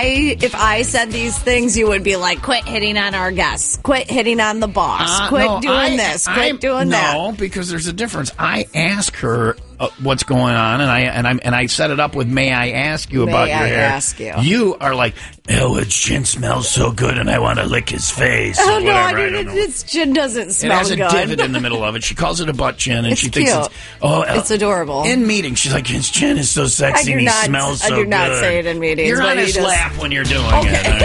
If I said these things, you would be like, quit hitting on our guests. Quit hitting on the boss. Quit doing this. Quit doing that. No, because there's a difference. I ask her what's going on, and I set it up with, may I ask you about your hair? May I ask you? You are like, oh, his chin smells so good, and I want to lick his face. Oh, or no, whatever. its chin doesn't smell good. It has a divot in the middle of it. She calls it a butt chin, and it's she thinks cute. It's adorable. In meetings, she's like, his chin is so sexy, and he smells so good. I do not say it in meetings. You're on his lap when you're doing it.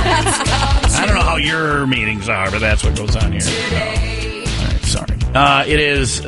I don't know how your meetings are, but that's what goes on here. All right, sorry. It is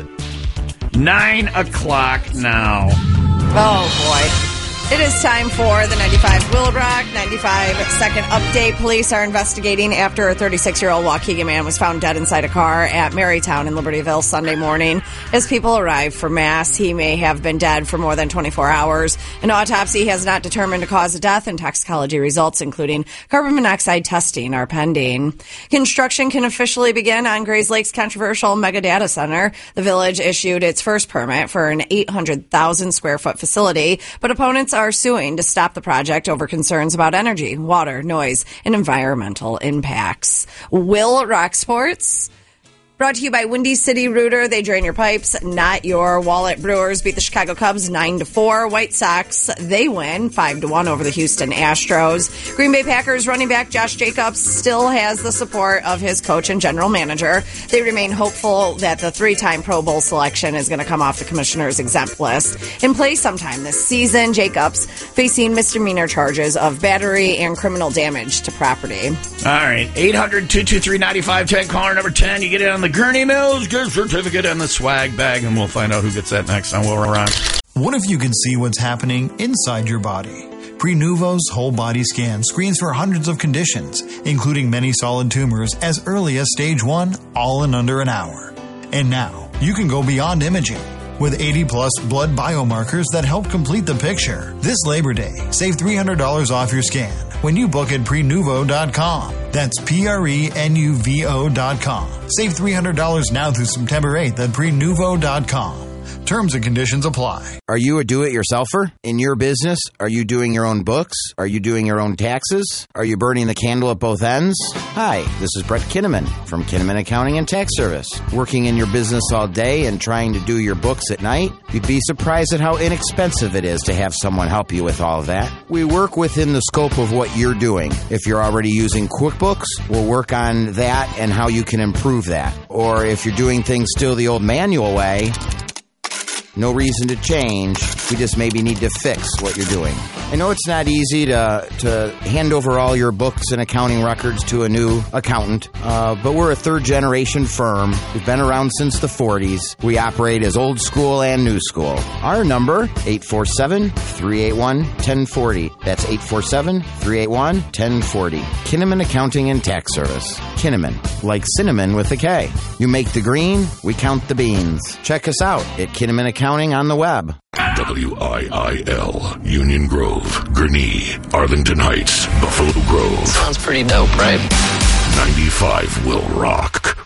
9 o'clock now. Oh, boy. It is time for the 95 Will Rock 95-second update. Police are investigating after a 36-year-old Waukegan man was found dead inside a car at Marytown in Libertyville Sunday morning. As people arrived for mass, he may have been dead for more than 24 hours. An autopsy has not determined a cause of death, and toxicology results, including carbon monoxide testing, are pending. Construction can officially begin on Grays Lake's controversial mega data center. The village issued its first permit for an 800,000-square-foot facility, but opponents are suing to stop the project over concerns about energy, water, noise, and environmental impacts. Will Rock Sports, brought to you by Windy City Rooter. They drain your pipes, not your wallet. Brewers beat the Chicago Cubs 9-4. White Sox, they win 5-1 over the Houston Astros. Green Bay Packers running back Josh Jacobs still has the support of his coach and general manager. They remain hopeful that the 3-time Pro Bowl selection is going to come off the commissioner's exempt list and play sometime this season. Jacobs facing misdemeanor charges of battery and criminal damage to property. All right, 800-223-9510, caller number 10. You get it on the Gurney Mills gift certificate and the swag bag, and we'll find out who gets that next time. We'll run. What if you could see what's happening inside your body? Prenuvo's whole body scan screens for hundreds of conditions, including many solid tumors as early as stage 1, all in under an hour. And now, you can go beyond imaging with 80-plus blood biomarkers that help complete the picture. This Labor Day, save $300 off your scan when you book at Prenuvo.com. That's Prenuvo.com. Save $300 now through September 8th at Prenuvo.com. Terms and conditions apply. Are you a do-it-yourselfer in your business? Are you doing your own books? Are you doing your own taxes? Are you burning the candle at both ends? Hi, this is Brett Kinnaman from Kinnaman Accounting and Tax Service. Working in your business all day and trying to do your books at night? You'd be surprised at how inexpensive it is to have someone help you with all of that. We work within the scope of what you're doing. If you're already using QuickBooks, we'll work on that and how you can improve that. Or if you're doing things still the old manual way, no reason to change. We just maybe need to fix what you're doing. I know it's not easy to hand over all your books and accounting records to a new accountant, but we're a third-generation firm. We've been around since the 40s. We operate as old school and new school. Our number, 847-381-1040. That's 847-381-1040. Kinnaman Accounting and Tax Service. Kinnaman, like cinnamon with a K. You make the green, we count the beans. Check us out at Kinnaman Accounting on the web. WIIL, Union Grove, Gurnee, Arlington Heights, Buffalo Grove. Sounds pretty dope, right? 95 will rock.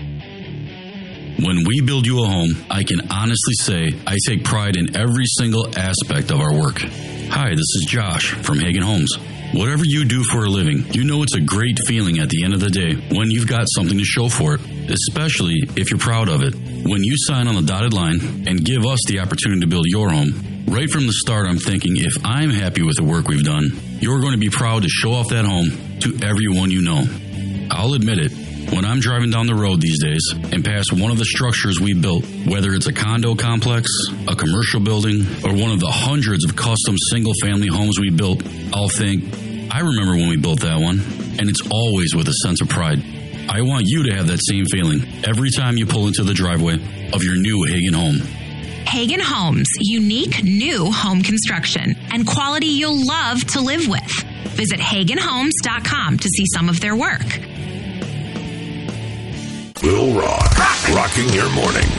When we build you a home, I can honestly say I take pride in every single aspect of our work. Hi, this is Josh from Hagen Homes. Whatever you do for a living, you know it's a great feeling at the end of the day when you've got something to show for it, especially if you're proud of it. When you sign on the dotted line and give us the opportunity to build your home, right from the start I'm thinking if I'm happy with the work we've done, you're going to be proud to show off that home to everyone you know. I'll admit it, when I'm driving down the road these days and pass one of the structures we built, whether it's a condo complex, a commercial building, or one of the hundreds of custom single-family homes we built, I'll think, I remember when we built that one, and it's always with a sense of pride. I want you to have that same feeling every time you pull into the driveway of your new Hagen home. Hagen Homes, unique new home construction and quality you'll love to live with. Visit HagenHomes.com to see some of their work. Will Rock, rocking your morning.